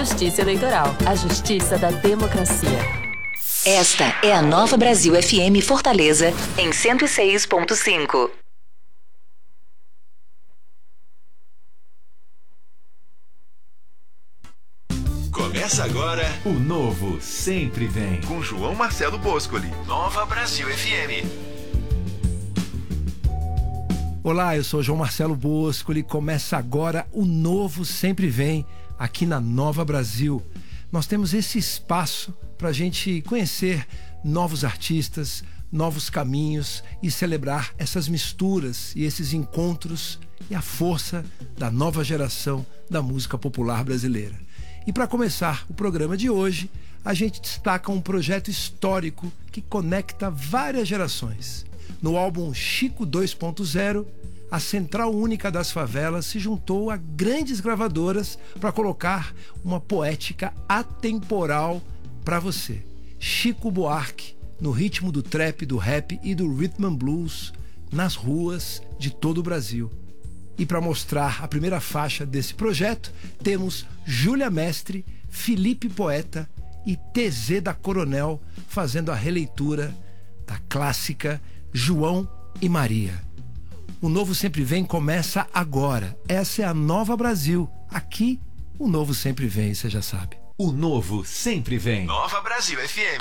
Justiça Eleitoral, a justiça da democracia. Esta é a Nova Brasil FM Fortaleza, em 106.5. Começa agora O Novo Sempre Vem, com João Marcelo Boscoli. Nova Brasil FM. Olá, eu sou João Marcelo Boscoli. Começa agora O Novo Sempre Vem, aqui na Nova Brasil. Nós temos esse espaço para a gente conhecer novos artistas, novos caminhos e celebrar essas misturas e esses encontros e a força da nova geração da música popular brasileira. E para começar o programa de hoje, a gente destaca um projeto histórico que conecta várias gerações. No álbum Chico 2.0, a Central Única das Favelas se juntou a grandes gravadoras para colocar uma poética atemporal para você. Chico Buarque, no ritmo do trap, do rap e do rhythm and blues, nas ruas de todo o Brasil. E para mostrar a primeira faixa desse projeto, temos Júlia Mestre, Felipe Poeta e TZ da Coronel fazendo a releitura da clássica João e Maria. O Novo Sempre Vem começa agora. Essa é a Nova Brasil. Aqui, o Novo Sempre Vem, você já sabe. O Novo Sempre Vem. Nova Brasil FM.